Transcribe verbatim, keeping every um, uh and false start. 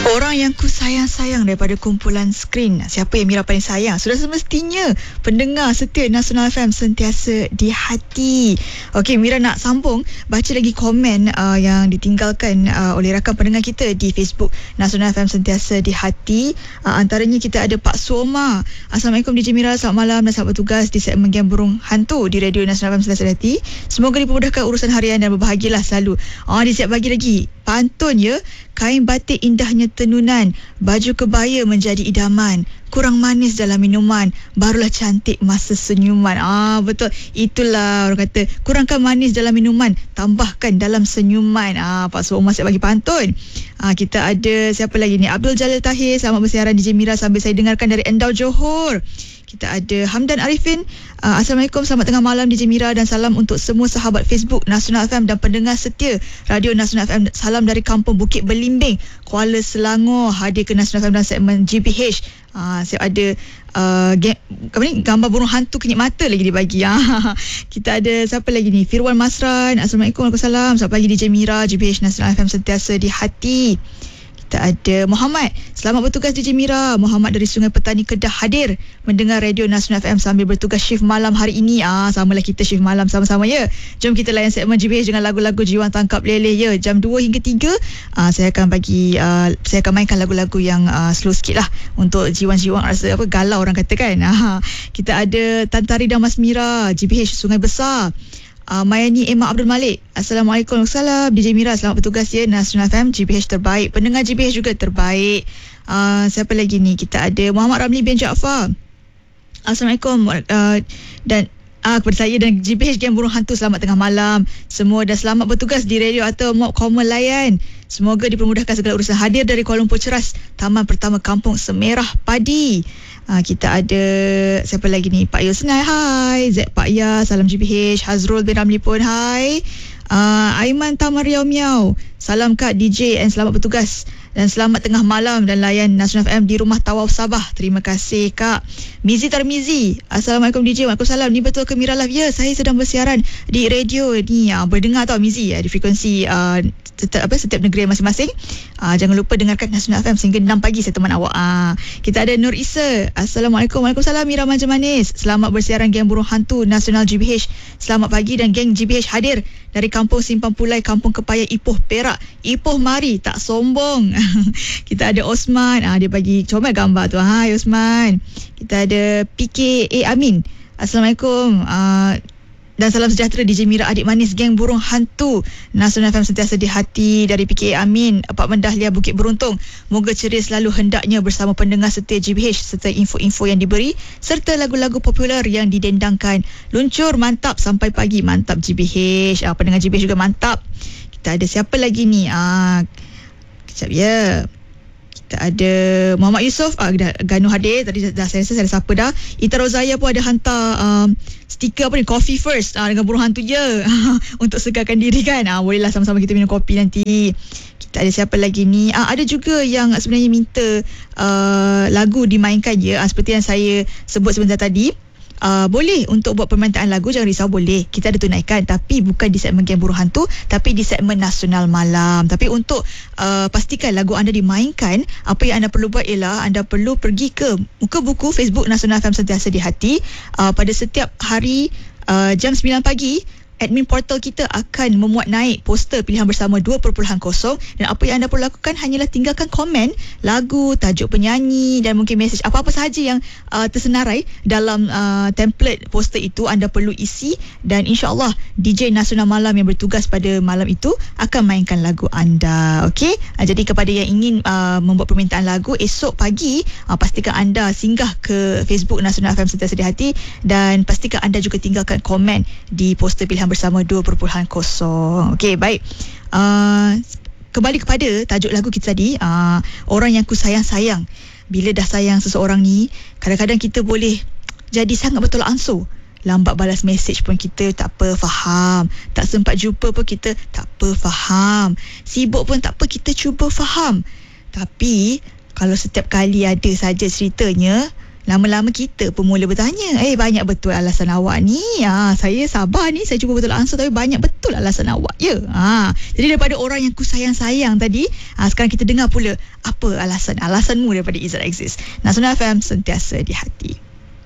Orang yang ku sayang-sayang daripada kumpulan skrin. Siapa yang Mira paling sayang? Sudah semestinya pendengar setia Nasional F M sentiasa di hati. Okey, Mira nak sambung baca lagi komen uh, yang ditinggalkan uh, oleh rakan pendengar kita di Facebook Nasional F M sentiasa di hati. Uh, antaranya kita ada Pak Suoma. Assalamualaikum D J Mira, selamat malam dan selamat bertugas di segmen Game Burung Hantu di Radio Nasional F M sentiasa di hati. Semoga dipermudahkan urusan harian dan berbahagialah selalu. Ah, dia siap bagi lagi pantun ya. Kain batik indahnya tenunan, baju kebaya menjadi idaman, kurang manis dalam minuman, barulah cantik masa senyuman. Ah, betul. Itulah orang kata, kurangkan manis dalam minuman, tambahkan dalam senyuman. Ah, Pak Suoma siap bagi pantun. Ah, kita ada siapa lagi ni? Abdul Jalil Tahir, selamat bersiaran D J Mira sambil saya dengarkan dari Endau Johor. Kita ada Hamdan Arifin. Uh, Assalamualaikum, selamat tengah malam D J Mira dan salam untuk semua sahabat Facebook Nasional F M dan pendengar setia Radio Nasional F M. Salam dari Kampung Bukit Belimbing, Kuala Selangor. Hadir ke Nasional F M dan segmen G P H. Uh, siap ada uh, game, apa ni, gambar burung hantu kenyit mata lagi dibagi. Uh, kita ada siapa lagi ni? Firwan Masran. Assalamualaikum, waalaikumsalam. Selamat pagi D J Mira, G P H Nasional F M sentiasa di hati. Kita ada Muhammad. Selamat bertugas D J Mira. Muhammad dari Sungai Petani Kedah hadir mendengar Radio Nasional F M sambil bertugas shift malam hari ini. Ah, samalah kita shift malam sama-sama ya. Jom kita layan segmen G P H dengan lagu-lagu jiwang tangkap leleh ya. Jam dua hingga tiga ah, saya akan bagi uh, saya akan mainkan lagu-lagu yang uh, slow sikit lah untuk jiwang-jiwang rasa apa galau orang kata kan. Ah, kita ada Tantari dan Mas Mira, G P H Sungai Besar. Uh, Mayani Emma Abdul Malik. Assalamualaikum, salam D J Mira, selamat bertugas ya Nasional F M. G P H terbaik, pendengar G P H juga terbaik. uh, Siapa lagi ni? Kita ada Muhammad Ramli bin Jaafar. Assalamualaikum uh, dan uh, kepada saya dan G P H Game Burung Hantu, selamat tengah malam semua dan selamat bertugas di radio atau Mob Common Layan. Semoga dipermudahkan segala urusan. Hadir dari Kuala Lumpur Ceras, Taman Pertama Kampung Semerah Padi. Uh, kita ada siapa lagi ni? Pak Yosnai, hai. Z Pak Ya, salam G P H. Hazrul bin Ramli pun, hai. uh, Aiman Tamar Riau Miau, salam Kak D J and selamat bertugas dan selamat tengah malam dan layan Nasional F M di Rumah Tawaf Sabah. Terima kasih Kak. Mizi Tarmizi, Assalamualaikum D J. Waalaikumsalam. Ni betul ke Mira Live? Ya, saya sedang bersiaran di radio ni. uh, Berdengar tau Mizi uh, di frekuensi uh, setiap, apa, setiap negeri masing-masing. uh, Jangan lupa dengarkan Nasional F M sehingga enam pagi saya teman awak. uh, Kita ada Nur Isa. Assalamualaikum. Waalaikumsalam Mira Manja Manis. Selamat bersiaran Geng Burung Hantu Nasional G P H. Selamat pagi dan geng G P H hadir dari Kampung Simpang Pulai, Kampung Kepaya, Ipoh, Perak. Ipoh mari, tak sombong. Kita ada Osman. ah, Dia bagi comel gambar tu. Hai Osman. Kita ada P K A Amin. Assalamualaikum. ah, Dan salam sejahtera D J Mira, adik manis Geng Burung Hantu Nasional F M sentiasa di hati dari P K A Amin, Apartmen Dahlia, Bukit Beruntung. Moga ceria selalu hendaknya bersama pendengar setia G P H serta info-info yang diberi serta lagu-lagu popular yang didendangkan. Luncur mantap sampai pagi. Mantap G P H. Ah, pendengar G P H juga mantap. Kita ada siapa lagi ni? Ah, kejap ya. Kita ada Muhammad Yusof. ah, dah, Ganu hadir. Tadi dah, dah saya rasa saya ada siapa dah. Ita Rozaya pun ada hantar um, stiker apa ni, coffee first ah, dengan burung hantu je untuk segarkan diri kan. ah, Bolehlah sama-sama kita minum kopi nanti. Kita ada siapa lagi ni? ah, Ada juga yang sebenarnya minta uh, lagu dimainkan je. ah, Seperti yang saya sebut sebentar tadi. Uh, boleh untuk buat permintaan lagu, jangan risau, boleh. Kita ada tunaikan, tapi bukan di segmen Game Burung Hantu, tapi di segmen Nasional Malam. Tapi untuk uh, pastikan lagu anda dimainkan, apa yang anda perlu buat ialah anda perlu pergi ke muka buku Facebook Nasional F M sentiasa di hati. uh, Pada setiap hari uh, jam sembilan pagi, admin portal kita akan memuat naik poster pilihan bersama dua titik kosong dan apa yang anda perlu lakukan hanyalah tinggalkan komen lagu, tajuk penyanyi dan mungkin mesej apa-apa sahaja yang uh, tersenarai dalam uh, template poster itu anda perlu isi dan insya-Allah D J Nasional Malam yang bertugas pada malam itu akan mainkan lagu anda. Okey, uh, jadi kepada yang ingin uh, membuat permintaan lagu esok pagi, uh, pastikan anda singgah ke Facebook Nasional F M sentiasa di hati dan pastikan anda juga tinggalkan komen di poster pilihan bersama dua titik kosong. Okey, baik. Uh, kembali kepada tajuk lagu kita tadi, uh, orang yang ku sayang-sayang. Bila dah sayang seseorang ni, kadang-kadang kita boleh jadi sangat betul ansur. Lambat balas mesej pun kita tak apa, faham. Tak sempat jumpa pun kita tak apa, faham. Sibuk pun tak apa, kita cuba faham. Tapi kalau setiap kali ada saja ceritanya, lama-lama kita pun mula bertanya, eh banyak betul alasan awak ni. Ha, saya sabar ni, saya cuba betul answer tapi banyak betul alasan awak. Ya. Ha, jadi daripada orang yang ku sayang-sayang tadi, ha, sekarang kita dengar pula apa alasan alasanmu daripada Izzat Aziz. Nasional F M, sentiasa di hati.